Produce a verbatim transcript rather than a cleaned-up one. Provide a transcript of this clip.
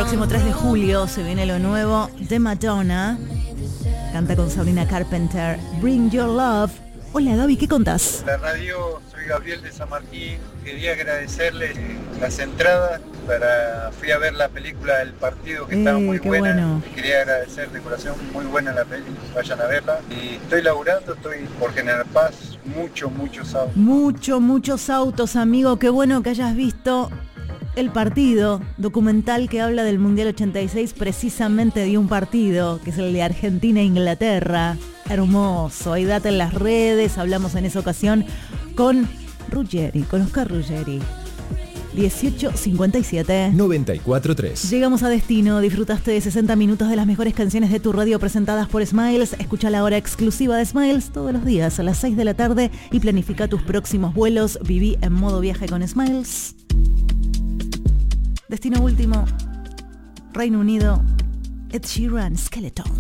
próximo tres de julio se viene lo nuevo de Madonna. Canta con Sabrina Carpenter, Bring Your Love. Hola Gaby, ¿qué contás? La radio, soy Gabriel de San Martín. Quería agradecerles las entradas para... Fui a ver la película del partido que eh, estaba muy buena. Bueno. Quería agradecer de corazón, muy buena la peli, vayan a verla. Y estoy laburando, estoy por General Paz, muchos, muchos autos. Muchos, muchos autos, amigo. Qué bueno que hayas visto El Partido, documental que habla del Mundial ochenta y seis, precisamente de un partido, que es el de Argentina e Inglaterra. Hermoso, hay data en las redes, hablamos en esa ocasión con Ruggeri, con Oscar Ruggeri. dieciocho cincuenta y siete noventa y cuatro tres. Llegamos a destino, disfrutaste de sesenta minutos de las mejores canciones de tu radio presentadas por Smiles. Escucha la hora exclusiva de Smiles todos los días a las seis de la tarde y planifica tus próximos vuelos. Viví en modo viaje con Smiles. Destino último, Reino Unido, Ed Sheeran, Skeleton.